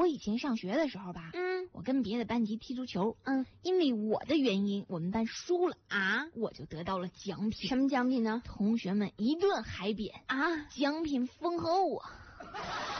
我以前上学的时候吧，我跟别的班级踢足球，因为我的原因，我们班输了啊，我就得到了奖品。 什么奖品呢？ 同学们一顿海扁啊，奖品丰厚啊。